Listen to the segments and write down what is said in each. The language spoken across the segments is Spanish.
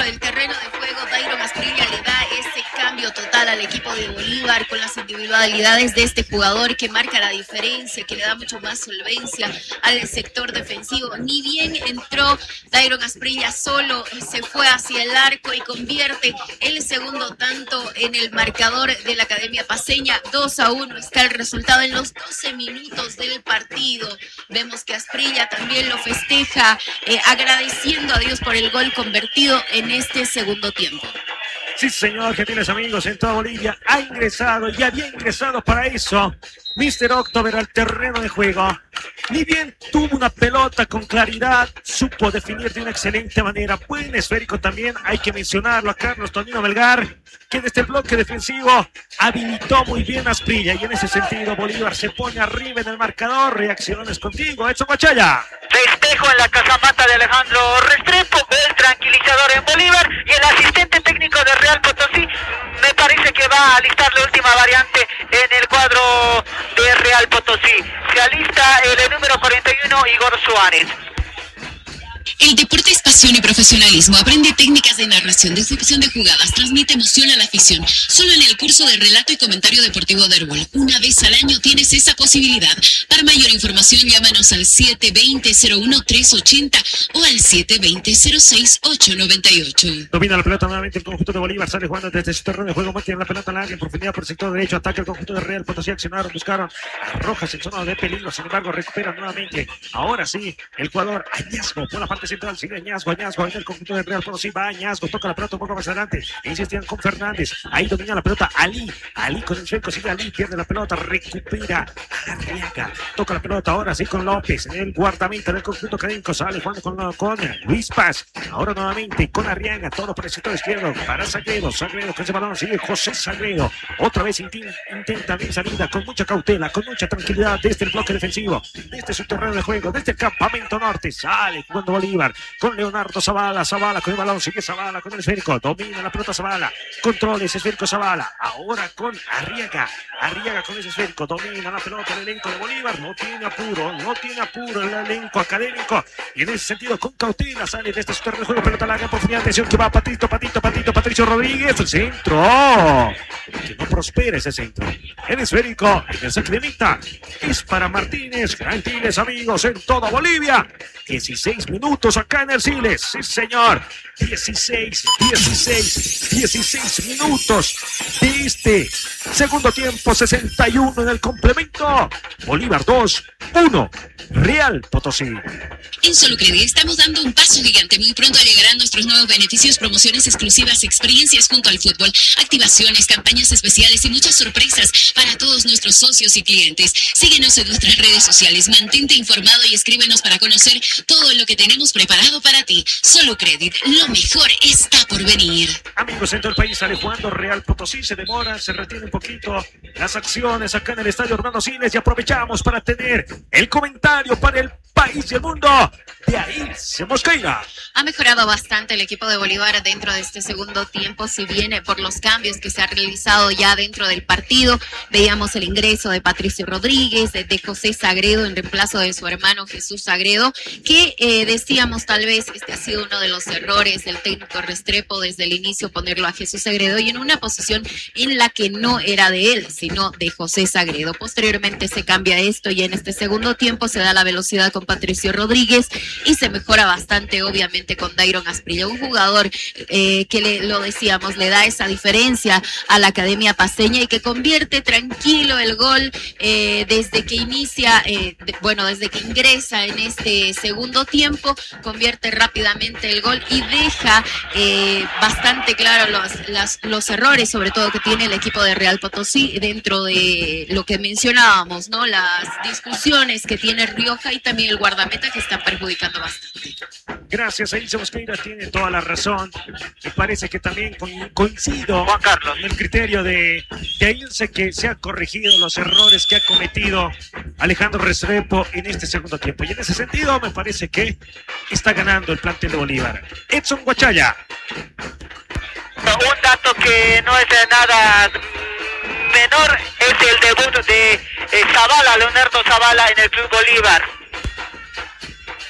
del terreno de juego, Dairon Asprilla le da ese cambio total al equipo de Bolívar con las individualidades de este jugador que marca la diferencia, que le da mucho más solvencia al sector defensivo. Ni bien entró Dairon Asprilla solo, se fue hacia el arco y convierte el segundo tanto en el marcador de la Academia Paceña. 2-1 está el resultado en los 12 minutos del partido. Vemos que Asprilla también lo festeja, agradeciendo a Dios por el gol convertido en este segundo tiempo. Sí, señor, gentiles amigos, en toda Bolivia ha ingresado y había ingresado para eso Mr. October al terreno de juego. Ni bien tuvo una pelota con claridad, supo definir de una excelente manera. Buen esférico también, hay que mencionarlo a Carlos Tonino Melgar, que en este bloque defensivo habilitó muy bien a Asprilla. Y en ese sentido, Bolívar se pone arriba en el marcador. Reacciones contigo, Edson Guachaya. Festejo en la casamata de Alejandro Restrepo, el tranquilizador en Bolívar, y el asistente técnico de Real Potosí me parece que va a alistar la última variante en el cuadro de Real Potosí. Se alista el número 41, Igor Suárez. El deporte es pasión y profesionalismo. Aprende técnicas de narración, descripción de jugadas, transmite emoción a la afición. Solo en el curso de relato y comentario deportivo de Herbol. Una vez al año tienes esa posibilidad. Para mayor información, llámanos al 720-01380 o al 720-06898. Domina la pelota nuevamente el conjunto de Bolívar. Sale jugando desde su terreno de juego. Mantiene la pelota larga en profundidad por el sector derecho. Ataca el conjunto de Real Potosí. Accionaron, buscaron a Rojas en zona de peligro. Sin embargo, recupera nuevamente. Ahora sí, el jugador Añasco por la parte central. Sigue Añasco en el conjunto de Real Potosí. Va Añasco, toca la pelota un poco más adelante. Insistían con Fernández. Ahí domina la pelota Ali con el sueco. Sigue Ali, pierde la pelota. Recupera Arriaga. Toca la pelota ahora sí con López. En el guardameta del conjunto académico. Sale jugando con Luis Paz. Ahora nuevamente con Arriaga. Todo por el sector izquierdo para Sagredo. Sagredo con ese balón. Sigue José Sagredo. Otra vez intenta bien salida con mucha cautela, con mucha tranquilidad desde el bloque defensivo. Desde su terreno de juego. Desde el campamento norte. Sale jugando Bolívar con Leonardo Zavala. Zavala con el balón. Sigue Zavala con el esférico. Domina la pelota Zavala. Controla ese esférico Zavala. Ahora con Arriaga. Arriaga con ese esférico. Domina la pelota el elenco de Bolívar. No tiene apuro el elenco académico. Y en ese sentido, con cautela, sale desde su terreno de juego. Pelota larga, profundidad, atención que va Patricio Rodríguez. El centro. Que no prospera ese centro. El esférico, en esa clemita, es para Martínez. Gentiles amigos en toda Bolivia. 16 minutos acá en el Siles. Sí, señor. 16 minutos de este segundo tiempo. 61 en el complemento. Bolívar 2-1. Real Potosí. En Solucredit estamos dando un paso gigante. Muy pronto llegarán nuestros nuevos beneficios, promociones exclusivas, experiencias junto al fútbol, activaciones, campañas especiales y muchas sorpresas para todos nuestros socios y clientes. Síguenos en nuestras redes sociales, mantente informado y escríbenos para conocer todo lo que tenemos preparado para ti. Solucredit, lo mejor está por venir. Amigos, en todo el país sale jugando Real Potosí, se demora, se retiene un poquito las acciones acá en el Estadio Hernando Siles y aprovechamos para tener el comentario para el país y el mundo de Ailce Mosqueira. Ha mejorado bastante el equipo de Bolívar dentro de este segundo tiempo, si viene por los cambios que se han realizado ya dentro del partido. Veíamos el ingreso de Patricio Rodríguez, de José Sagredo en reemplazo de su hermano Jesús Sagredo, que decíamos tal vez este ha sido uno de los errores del técnico Restrepo desde el inicio, ponerlo a Jesús Sagredo y en una posición en la que no era de él, sino de José Sagredo. Posteriormente se cambia esto y en este segundo tiempo se da la velocidad con Patricio Rodríguez y se mejora bastante obviamente con Dairon Asprilla, un jugador que lo decíamos, le da esa diferencia a la Academia Paceña y que convierte tranquilo el gol desde que inicia, desde que ingresa en este segundo tiempo, convierte rápidamente el gol y deja bastante claro los errores, sobre todo que tiene el equipo de Real Potosí dentro de lo que mencionábamos, ¿no? Las discusiones que tiene Rioja y también el guardameta que está perjudicando bastante. Gracias, Ailce Mosqueira tiene toda la razón. Me parece que también coincido, Juan Carlos, en el criterio de Ailce, que se han corregido los errores que ha cometido Alejandro Restrepo en este segundo tiempo. Y en ese sentido me parece que está ganando el plantel de Bolívar. Edson Guachaya. Un dato que no es nada menor es el debut de Zavala, Leonardo Zavala en el Club Bolívar.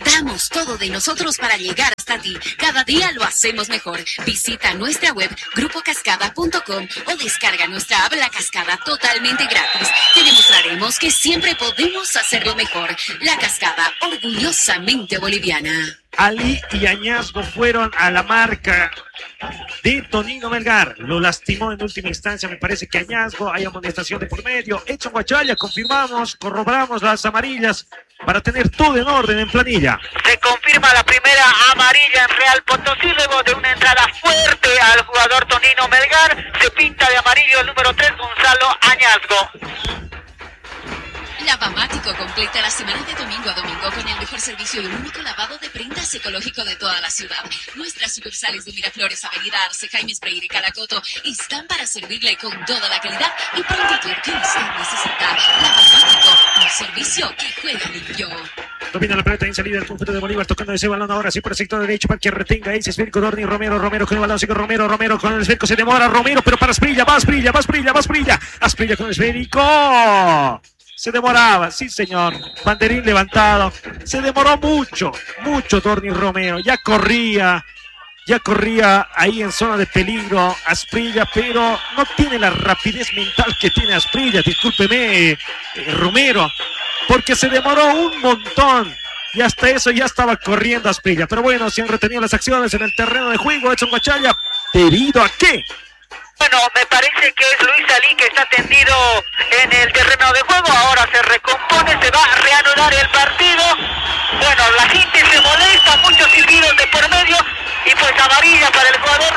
Damos todo de nosotros para llegar hasta ti. Cada día lo hacemos mejor. Visita nuestra web grupocascada.com o descarga nuestra app La Cascada totalmente gratis. Te demostraremos que siempre podemos hacerlo mejor. La Cascada, orgullosamente boliviana. Ali y Añasgo fueron a la marca de Tonino Melgar. Lo lastimó en última instancia. Me parece que Añasgo, hay amonestación de por medio. Edson Guachalla, confirmamos, corroboramos las amarillas para tener todo en orden en planilla. Se confirma la primera amarilla en Real Potosí luego de una entrada fuerte al jugador Tonino Melgar. Se pinta de amarillo el número 3, Gonzalo Añasgo. Lavamático completa la semana de domingo a domingo con el mejor servicio y un único lavado de prendas ecológico de toda la ciudad. Nuestras sucursales de Miraflores, Avenida Arce, Jaime Freire y Calacoto están para servirle con toda la calidad y prontitud que usted necesita. Lavamático, un servicio que juega limpio. Domina la pelota en salida del conjunto de Bolívar, tocando ese balón ahora sí por el sector derecho para que retenga ese esférico Dorni Romero con el balón, sigue Romero con el esférico, se demora Romero, pero para Asprilla con el esférico. Se demoraba, sí señor, banderín levantado, se demoró mucho Dorni Romero, ya corría ahí en zona de peligro Asprilla, pero no tiene la rapidez mental que tiene Asprilla, discúlpeme Romero, porque se demoró un montón y hasta eso ya estaba corriendo Asprilla, pero bueno, se han retenido las acciones en el terreno de juego. Edson Guachalla, ¿debido a qué? Bueno, me parece que es Luis Ali que está tendido en el terreno de juego, ahora se recompone, se va a reanudar el partido. Bueno, la gente se molesta, muchos silbidos de por medio y pues amarilla para el jugador,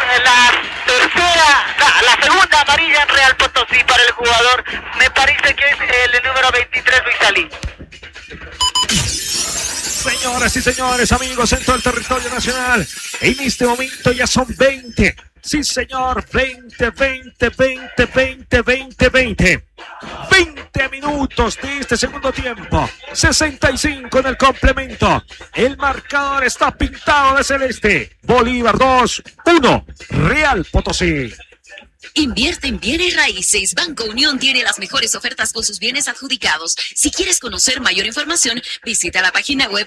la segunda amarilla en Real Potosí para el jugador, me parece que es el número 23 Luis Ali. Señoras y señores, amigos en todo el territorio nacional, en este momento ya son 20. Sí, señor, 20 minutos de este segundo tiempo. 65 en el complemento. El marcador está pintado de celeste. Bolívar 2-1. Real Potosí. Invierte en bienes raíces. Banco Unión tiene las mejores ofertas con sus bienes adjudicados. Si quieres conocer mayor información, visita la página web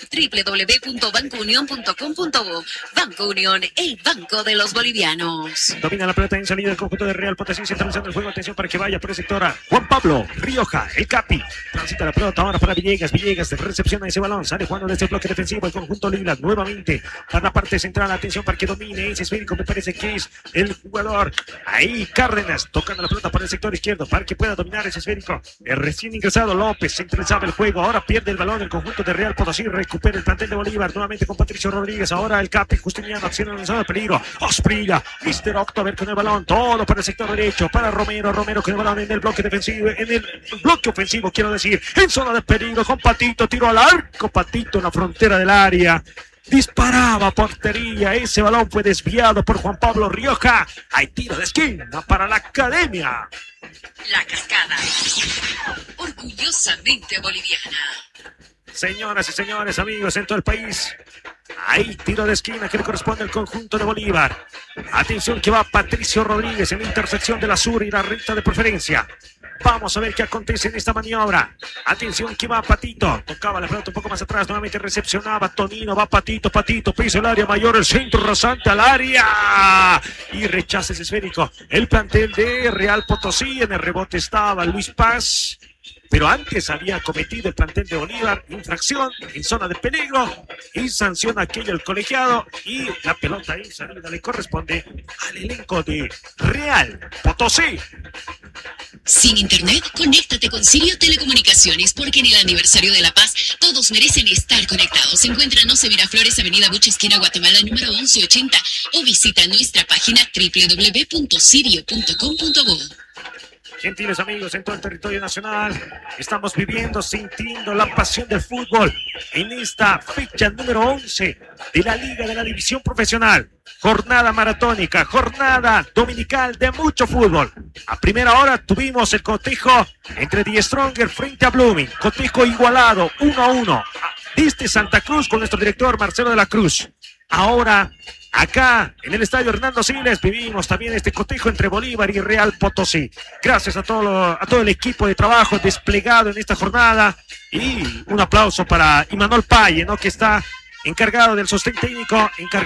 www.bancounion.com.bo. Banco Unión, el banco de los bolivianos. Domina la pelota en salida del conjunto de Real Potosí, centralizando el juego. Atención para que vaya por el sector a Juan Pablo Rioja, el Capi. Transita la pelota ahora para Villegas recepciona ese balón. Sale jugando desde el bloque defensivo el conjunto Lila. Nuevamente para la parte central. Atención para que domine ese esférico. Me parece que es el jugador ahí. Cárdenas tocando la pelota por el sector izquierdo para que pueda dominar ese esférico. El recién ingresado López centralizaba el juego. Ahora pierde el balón el conjunto de Real Potosí. Recupera el plantel de Bolívar nuevamente con Patricio Rodríguez. Ahora el Capi Justiniano acciona en zona de peligro. Asprilla, Mr. October con el balón. Todo para el sector derecho. Para Romero con el balón en el bloque defensivo. En el bloque ofensivo, quiero decir. En zona de peligro con Patito. Tiro al arco. Patito en la frontera del área. Disparaba portería, ese balón fue desviado por Juan Pablo Rioja. Hay tiro de esquina para la Academia. La Cascada, orgullosamente boliviana. Señoras y señores, amigos en todo el país, hay tiro de esquina que le corresponde al conjunto de Bolívar. Atención que va Patricio Rodríguez en la intersección de la sur y la recta de preferencia. Vamos a ver qué acontece en esta maniobra. Atención que va Patito. Tocaba la pelota un poco más atrás. Nuevamente recepcionaba Tonino. Va Patito. Piso el área mayor. El centro rasante al área. Y rechaza ese esférico. El plantel de Real Potosí. En el rebote estaba Luis Paz. Pero antes había cometido el plantel de Bolívar infracción en zona de peligro y sanciona aquello el colegiado y la pelota en salida le corresponde al elenco de Real Potosí. Sin internet, conéctate con Sirio Telecomunicaciones porque en el aniversario de La Paz todos merecen estar conectados. Encuéntranos en Miraflores, Avenida Bucha, esquina Guatemala, número 1180 o visita nuestra página www.sirio.com.bo. Gentiles amigos en todo el territorio nacional, estamos viviendo, sintiendo la pasión del fútbol en esta fecha número 11 de la Liga de la División Profesional. Jornada maratónica, jornada dominical de mucho fútbol. A primera hora tuvimos el cotejo entre Die Stronger frente a Blooming. Cotejo igualado, 1-1. Desde Santa Cruz con nuestro director Marcelo de la Cruz. Ahora, acá en el estadio Hernando Siles vivimos también este cotejo entre Bolívar y Real Potosí. Gracias a todo el equipo de trabajo desplegado en esta jornada y un aplauso para Imanol Paye, ¿no? Que está encargado del sostén técnico, encargado